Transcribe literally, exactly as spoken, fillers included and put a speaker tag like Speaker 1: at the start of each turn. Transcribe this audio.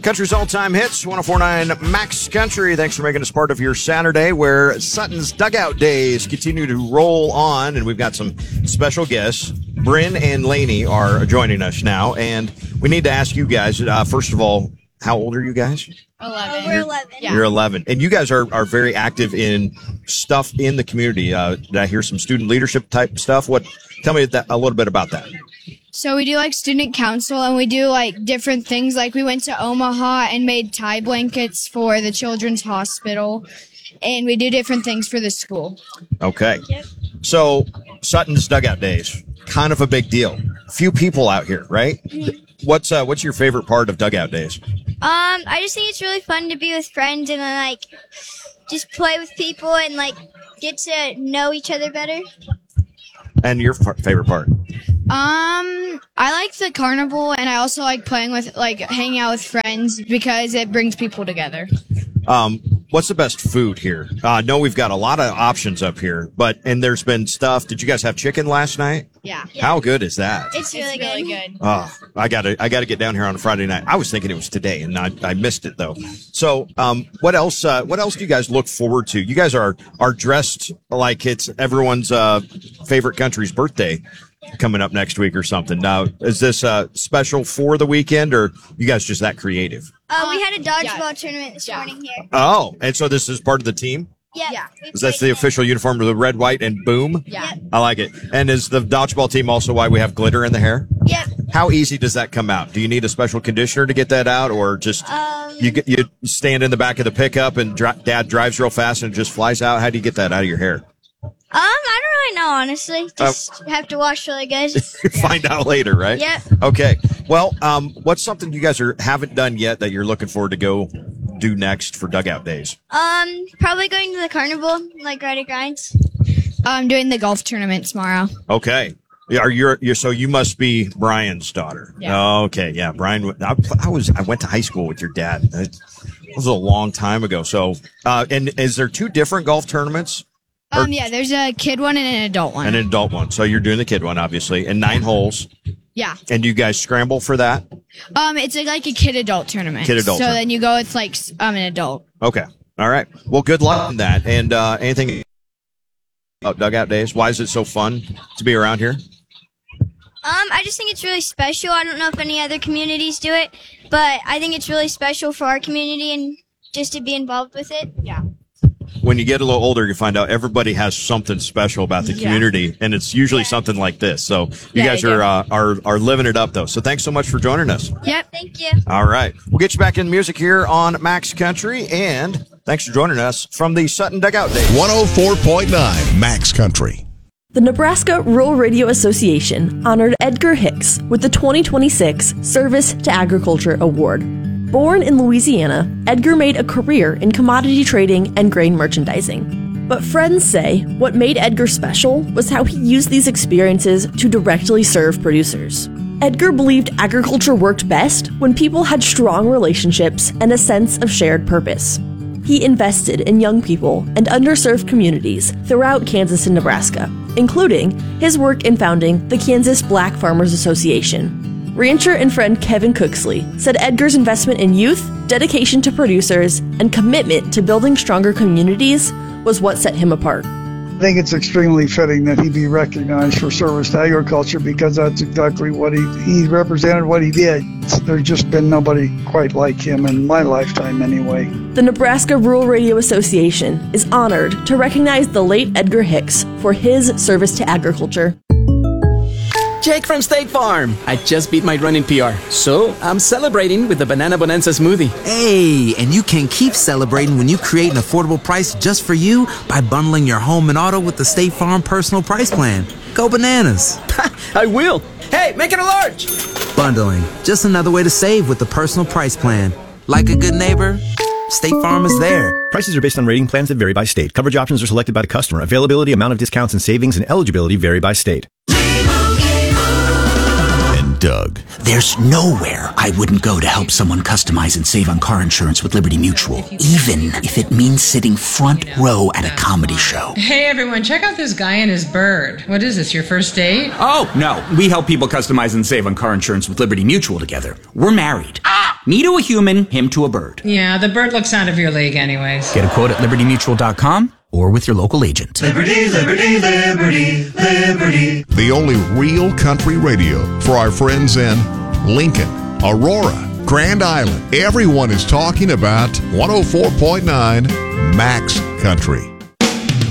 Speaker 1: Country's all-time hits, one oh four point nine Max Country. Thanks for making us part of your Saturday, where Sutton's Dugout Days continue to roll on, and we've got some special guests. Bryn and Lainey are joining us now, and we need to ask you guys, uh, first of all, how old are you guys?
Speaker 2: eleven.
Speaker 3: We're eleven.
Speaker 2: Yeah.
Speaker 1: You're eleven. And you guys are, are very active in stuff in the community. Uh, did I hear some student leadership type stuff? What? Tell me that, a little bit about that.
Speaker 2: So we do like student council, and we do like different things. Like we went to Omaha and made tie blankets for the children's hospital, and we do different things for the school.
Speaker 1: Okay.
Speaker 3: Yep.
Speaker 1: So Sutton's Dugout Days, kind of a big deal. Few people out here, right?
Speaker 3: Mm-hmm.
Speaker 1: What's uh, what's your favorite part of Dugout Days?
Speaker 3: Um, I just think it's really fun to be with friends and then, like, just play with people and, like, get to know each other better.
Speaker 1: And your f- favorite part?
Speaker 2: Um, I like the carnival, and I also like playing with, like, hanging out with friends because it brings people together.
Speaker 1: Um, what's the best food here? Uh, I know we've got a lot of options up here, but, and there's been stuff. Did you guys have chicken last night?
Speaker 2: Yeah.
Speaker 1: How good is that?
Speaker 3: It's really,
Speaker 2: It's really
Speaker 3: good.
Speaker 2: good.
Speaker 1: Oh, I gotta, I gotta get down here on a Friday night. I was thinking it was today, and I, I missed it though. So, um, what else? Uh, what else do you guys look forward to? You guys are are dressed like it's everyone's uh, favorite country's birthday coming up next week or something. Now, is this uh, special for the weekend, or you guys just that creative?
Speaker 3: Uh, we had a dodgeball
Speaker 2: yeah.
Speaker 3: tournament this
Speaker 2: Yeah.
Speaker 3: morning here.
Speaker 1: Oh, and so this is part of the team.
Speaker 3: Yep.
Speaker 2: Yeah.
Speaker 3: We
Speaker 1: Is that
Speaker 3: played
Speaker 1: the
Speaker 3: it.
Speaker 1: official uniform of the red, white, and boom?
Speaker 2: Yeah.
Speaker 3: Yep.
Speaker 1: I like it. And is the dodgeball team also why we have glitter in the hair?
Speaker 3: Yep.
Speaker 1: How easy does that come out? Do you need a special conditioner to get that out, or just
Speaker 3: Um,
Speaker 1: you get, you stand in the back of the pickup and dri- dad drives real fast and it just flies out? How do you get that out of your hair?
Speaker 3: Um, I don't really know, honestly. Just have to wash really good.
Speaker 1: Find out later, right?
Speaker 3: Yep.
Speaker 1: Okay. Well, um, what's something you guys are haven't done yet that you're looking forward to go do next for Dugout Days?
Speaker 3: Um, probably going to the carnival, like Rider Grinds.
Speaker 2: I'm doing the golf tournament tomorrow.
Speaker 1: Okay. Yeah, Are you you're so you must be Brian's daughter?
Speaker 2: Yeah.
Speaker 1: Okay. Yeah. Brian. I, I was I went to high school with your dad. It was a long time ago. So, uh, and is there two different golf tournaments?
Speaker 2: Um, yeah, there's a kid one and an adult one.
Speaker 1: And an adult one. So you're doing the kid one, obviously, and nine holes.
Speaker 2: Yeah.
Speaker 1: And you guys scramble for that?
Speaker 2: Um, it's a, like a kid adult tournament.
Speaker 1: Kid adult
Speaker 2: So
Speaker 1: tournament.
Speaker 2: then you go with like s- um an adult.
Speaker 1: Okay. All right. Well, good luck in that. And uh, anything about Dugout Days? Why is it so fun to be around here?
Speaker 3: Um, I just think it's really special. I don't know if any other communities do it, but I think it's really special for our community and just to be involved with it.
Speaker 2: Yeah.
Speaker 1: When you get a little older, you find out everybody has something special about the
Speaker 2: Yeah.
Speaker 1: community, and it's usually
Speaker 3: Yeah.
Speaker 1: something like this. So you
Speaker 2: Yeah,
Speaker 1: guys
Speaker 2: they
Speaker 1: are,
Speaker 2: do.
Speaker 1: uh, are are living it up, though. So thanks so much for joining us.
Speaker 2: Yep.
Speaker 3: Thank you.
Speaker 1: All right. We'll get you back in music here on Max Country, and thanks for joining us from the Sutton Dugout Days.
Speaker 4: one oh four point nine Max Country.
Speaker 5: The Nebraska Rural Radio Association honored Edgar Hicks with the twenty twenty-six Service to Agriculture Award. Born in Louisiana, Edgar made a career in commodity trading and grain merchandising. But friends say what made Edgar special was how he used these experiences to directly serve producers. Edgar believed agriculture worked best when people had strong relationships and a sense of shared purpose. He invested in young people and underserved communities throughout Kansas and Nebraska, including his work in founding the Kansas Black Farmers Association. Rancher and friend Kevin Cooksley said Edgar's investment in youth, dedication to producers, and commitment to building stronger communities was what set him apart.
Speaker 6: I think it's extremely fitting that he be recognized for service to agriculture because that's exactly what he, he represented, what he did. There's just been nobody quite like him in my lifetime anyway.
Speaker 5: The Nebraska Rural Radio Association is honored to recognize the late Edgar Hicks for his service to agriculture.
Speaker 7: Jake from State Farm. I just beat my running P R, so I'm celebrating with the Banana Bonanza smoothie.
Speaker 8: Hey, and you can keep celebrating when you create an affordable price just for you by bundling your home and auto with the State Farm Personal Price Plan. Go bananas.
Speaker 7: I will. Hey, make it a large.
Speaker 8: Bundling, just another way to save with the Personal Price Plan. Like a good neighbor, State Farm is there.
Speaker 9: Prices are based on rating plans that vary by state. Coverage options are selected by the customer. Availability, amount of discounts and savings, and eligibility vary by state.
Speaker 4: Doug.
Speaker 10: There's nowhere I wouldn't go to help someone customize and save on car insurance with Liberty Mutual, even if it means sitting front row at a comedy show.
Speaker 11: Hey everyone, check out this guy and his bird. What is this, your first date?
Speaker 10: Oh, no. We help people customize and save on car insurance with Liberty Mutual together. We're married. Ah! Me to a human, him to a bird.
Speaker 11: Yeah, the bird looks out of your league anyways.
Speaker 10: Get a quote at liberty mutual dot com or with your local agent.
Speaker 12: Liberty, liberty, liberty, liberty.
Speaker 4: The only real country radio for our friends in Lincoln, Aurora, Grand Island. Everyone is talking about one oh four point nine Max Country.